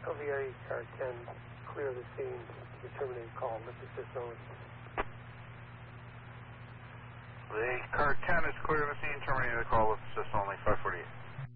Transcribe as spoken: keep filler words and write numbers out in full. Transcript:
L V R E car ten, clear the scene to terminate call. Lift assist only. The car ten is clear of the scene, terminating the call with assist only, five forty-eight.